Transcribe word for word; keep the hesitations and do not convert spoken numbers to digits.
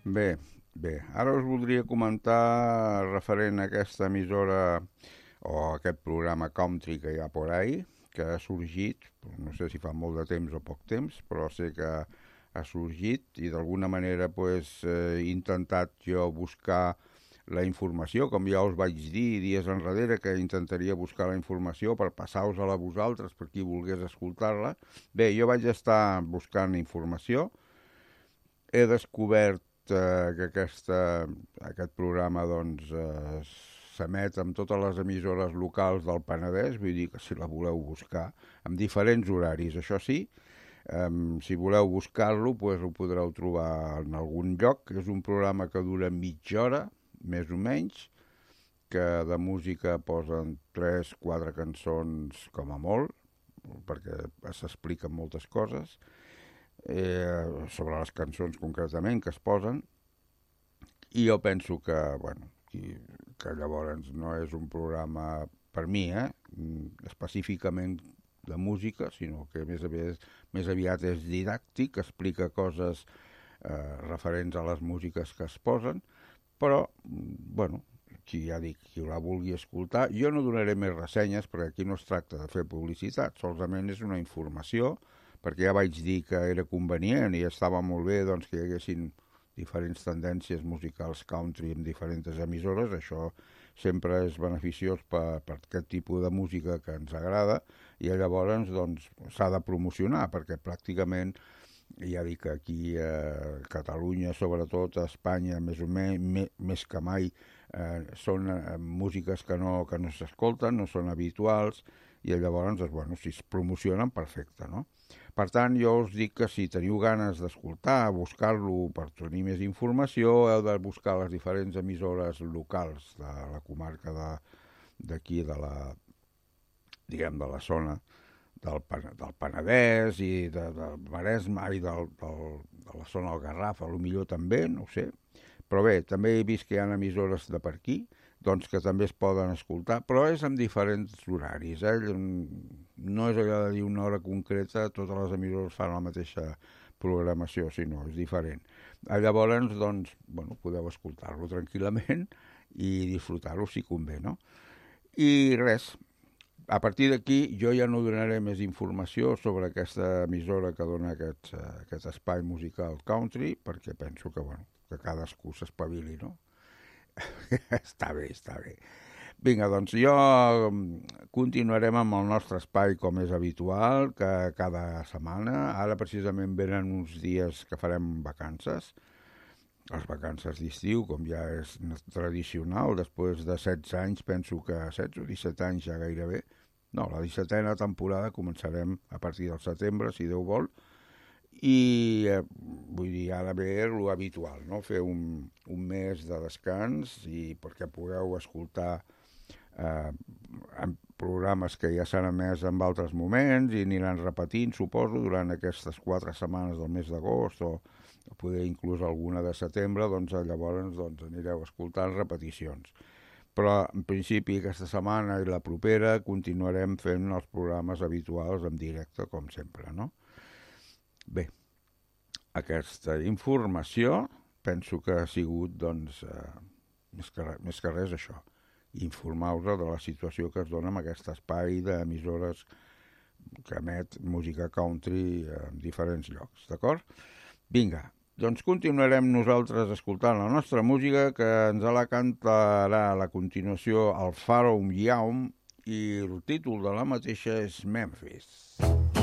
Bé, bé, ara us voldria comentar referent a aquesta emissora o aquest programa country que hi ha por ahí, que ha sorgit, no sé si fa molt de temps o poc temps, però sé que ha sorgit i d'alguna manera pues, eh, he intentat jo buscar la informació, com ja us vaig dir dies enrere, que intentaria buscar la informació per passar-vos-la a vosaltres, per qui volgués escoltar-la. Bé, jo vaig estar buscant informació, he descobert eh, que aquesta, aquest programa doncs, eh, s'emet amb totes les emissores locals del Penedès, vull dir que si la voleu buscar, amb diferents horaris, això sí, eh, si voleu buscar-lo, pues, ho podreu trobar en algun lloc. És un programa que dura mitja hora, més o menys, que de música posen tres, quatre cançons com a molt, perquè s'expliquen moltes coses, eh, sobre les cançons concretament que es posen, i jo penso que, bueno, que, que llavors no és un programa per mi, eh, específicament de música, sinó que més aviat, més aviat és didàctic, explica coses eh, referents a les músiques que es posen, però, bueno, qui ja dic, qui la vulgui escoltar, jo no donaré més ressenyes perquè aquí no es tracta de fer publicitat, solament és una informació, perquè ja vaig dir que era convenient i estava molt bé doncs, que hi haguessin diferents tendències musicals country en diferents emissores, això sempre és beneficiós per, per aquest tipus de música que ens agrada i llavors doncs, s'ha de promocionar perquè pràcticament ja dic que aquí a Catalunya, sobretot a Espanya, més o menys, més que mai, eh, són eh, músiques que no, que no s'escolten, no són habituals, i llavors, doncs, bueno, si es promocionen, perfecte, no? Per tant, jo us dic que si teniu ganes d'escoltar, buscar-lo per tenir més informació, heu de buscar les diferents emissores locals de la comarca d'aquí, de, de la, diguem, de la zona del, del Penedès i de, del Maresme i del, del, de la zona del Garraf, a lo millor també, no ho sé. Però bé, també he vist que hi ha emissores de per aquí, doncs que també es poden escoltar, però és en diferents horaris. Eh? No és allò de dir una hora concreta, totes les emissores fan la mateixa programació, sinó és diferent. Llavors, doncs, bueno, podeu escoltar-lo tranquil·lament i disfrutar-lo si convé, no? I res, a partir d'aquí jo ja no donaré més informació sobre aquesta emissora que dona aquest, aquest espai musical country, perquè penso que, bueno, que cadascú s'espavili, no? Està bé, està bé. Vinga, doncs jo continuarem amb el nostre espai com és habitual, que cada setmana, ara precisament venen uns dies que farem vacances, les vacances d'estiu, com ja és tradicional, després de setze anys, penso que setze o disset anys ja gairebé, no, la dissetena temporada començarem a partir del setembre, si Déu vol, i eh, vull dir, ara ve lo habitual, no? Fer un, un mes de descans i perquè pugueu escoltar eh, programes que ja s'han emès en altres moments i aniran repetint, suposo, durant aquestes quatre setmanes del mes d'agost o, o poder inclús alguna de setembre, doncs llavors doncs, anireu escoltant repeticions. Però en principi aquesta setmana i la propera continuarem fent els programes habituals en directe, com sempre, no? Bé, aquesta informació penso que ha sigut, doncs, eh, més, que, més que res això, informar-vos de la situació que es dona en aquest espai d'emissores que emet música country en diferents llocs, d'acord? Vinga, doncs continuarem nosaltres escoltant la nostra música, que ens la cantarà a la continuació el Pharoah Young i el títol de la mateixa és Memphis.